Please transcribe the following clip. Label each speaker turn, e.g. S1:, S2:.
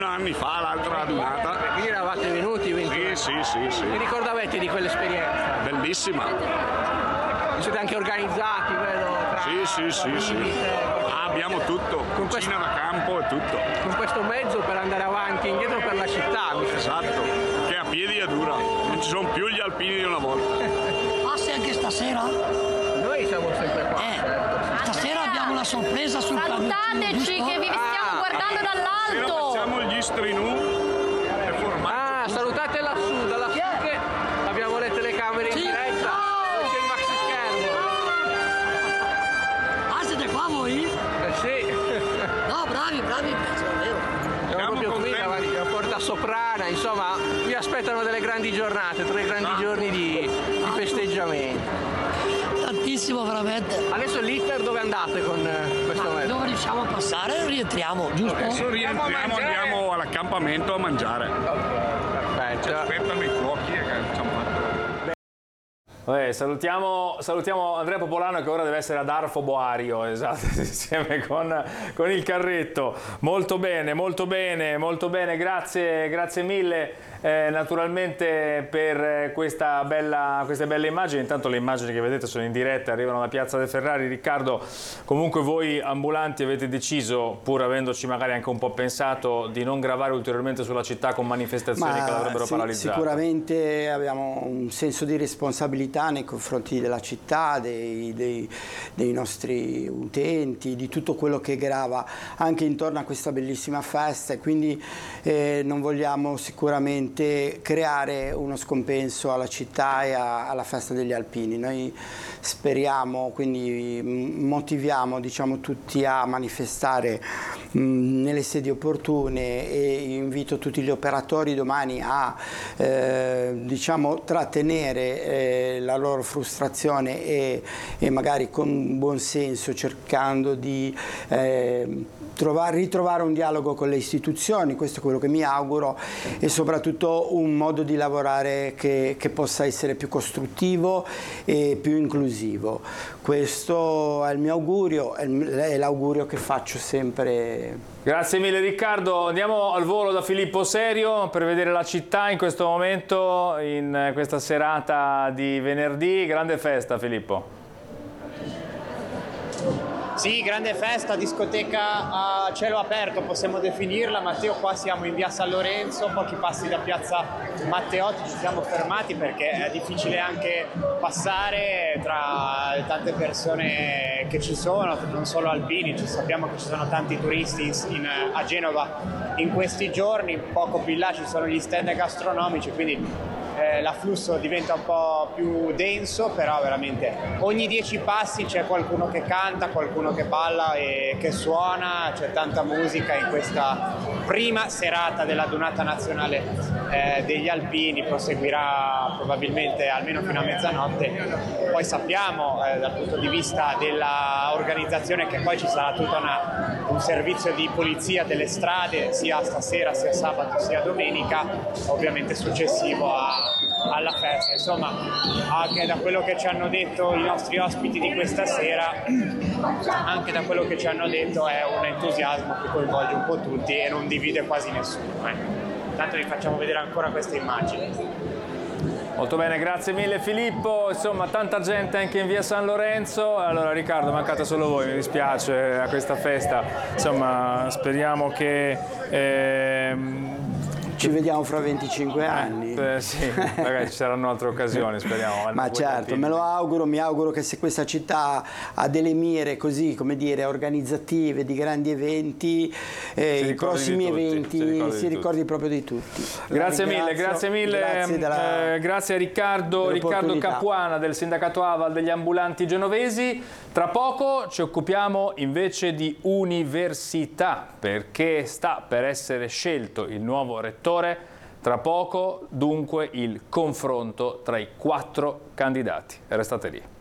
S1: Anni fa l'altra radunata.
S2: Quindi eravate venuti?
S1: Sì.
S2: Vi ricordavate di quell'esperienza?
S1: Bellissima.
S2: Vi siete anche organizzati, vedo?
S1: Sì. Abbiamo tutto, cucina da campo e tutto.
S2: Con questo mezzo per andare avanti e indietro per la città.
S1: Esatto, che a piedi è dura, non ci sono più gli alpini di una volta.
S3: Passi anche stasera?
S2: Noi siamo sempre qua.
S3: Stasera abbiamo una sorpresa sul camioncino.
S4: Salutateci che vi stiamo guardando dall'alto.
S1: Facciamo gli strinù e formaggio.
S2: Salutate lassù, che abbiamo le telecamere in diretta. C'è il maxi schermo.
S3: Siete qua voi?
S2: Sì.
S3: No, bravi, penso davvero.
S2: Siamo proprio qui davanti a Porta Soprana, insomma, vi aspettano delle grandi giornate, 3 grandi giorni di festeggiamenti.
S3: Tantissimo veramente.
S2: Adesso l'iter dove andate con questo mezzo?
S3: Dove riusciamo a passare rientriamo, giusto?
S1: Adesso rientriamo, andiamo all'accampamento a mangiare.
S2: Perfetto.
S1: Ci aspettano i cuochi che ci hanno fatto.
S5: Salutiamo Andrea Popolano che ora deve essere ad Arfo Boario, esatto, insieme con il carretto. Molto bene, grazie mille naturalmente per queste belle immagini. Intanto le immagini che vedete sono in diretta, arrivano da Piazza De Ferrari. Riccardo, comunque voi ambulanti avete deciso, pur avendoci magari anche un po' pensato, di non gravare ulteriormente sulla città con manifestazioni che l'avrebbero paralizzata.
S6: Sicuramente abbiamo un senso di responsabilità nei confronti della città, dei nostri utenti, di tutto quello che grava anche intorno a questa bellissima festa, e quindi non vogliamo sicuramente creare uno scompenso alla città e alla festa degli alpini. Noi speriamo, quindi motiviamo, diciamo, tutti a manifestare nelle sedi opportune, e invito tutti gli operatori domani a diciamo trattenere la loro frustrazione e magari con buon senso cercando di ritrovare un dialogo con le istituzioni. Questo è quello che mi auguro, e soprattutto un modo di lavorare che possa essere più costruttivo e più inclusivo. Questo è il mio augurio, è l'augurio che faccio sempre.
S5: Grazie mille Riccardo, andiamo al volo da Filippo Serio per vedere la città in questo momento, in questa serata di venerdì. Grande festa, Filippo.
S7: Sì, grande festa, discoteca a cielo aperto possiamo definirla. Matteo, qua siamo in via San Lorenzo, pochi passi da piazza Matteotti. Ci siamo fermati perché è difficile anche passare tra le tante persone che ci sono, non solo alpini. Sappiamo che ci sono tanti turisti a Genova in questi giorni. Poco più in là ci sono gli stand gastronomici, quindi l'afflusso diventa un po' più denso, però veramente ogni 10 passi c'è qualcuno che canta, qualcuno che balla e che suona. C'è tanta musica in questa prima serata della Donata Nazionale degli Alpini. Proseguirà probabilmente almeno fino a mezzanotte. Poi sappiamo dal punto di vista dell'organizzazione che poi ci sarà tutto un servizio di polizia delle strade sia stasera, sia sabato, sia domenica, ovviamente successivo alla festa. Insomma, anche da quello che ci hanno detto i nostri ospiti di questa sera, anche da quello che ci hanno detto, è un entusiasmo che coinvolge un po' tutti e non divide quasi nessuno. Intanto vi facciamo vedere ancora queste immagini.
S5: Molto bene, grazie mille Filippo. Insomma, tanta gente anche in via San Lorenzo. Allora Riccardo, mancate solo voi, mi dispiace, a questa festa. Insomma, speriamo che
S6: ci vediamo fra 25 anni.
S5: Sì, magari ci saranno altre occasioni, speriamo.
S6: Ma certo, me lo auguro, mi auguro che se questa città ha delle mire così, come dire, organizzative di grandi eventi, i prossimi eventi si ricordi proprio di tutti.
S5: Grazie mille. Grazie a Riccardo Capuana del sindacato AVAL degli ambulanti genovesi. Tra poco ci occupiamo invece di università, perché sta per essere scelto il nuovo rettore. Tra poco, dunque, il confronto tra i 4 candidati. Restate lì.